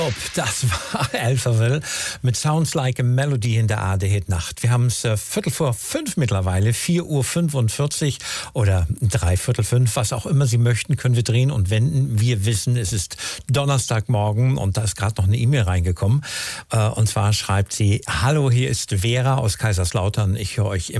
Das war Alphaville mit Sounds Like a Melody in der ARD-Hit-Nacht. Wir haben es 4:45 mittlerweile, 4:45 oder 4:45, was auch immer Sie möchten, können wir drehen und wenden. Wir wissen, es ist Donnerstagmorgen und da ist gerade noch eine E-Mail reingekommen. Und zwar schreibt sie: Hallo, hier ist Vera aus Kaiserslautern. Ich höre euch immer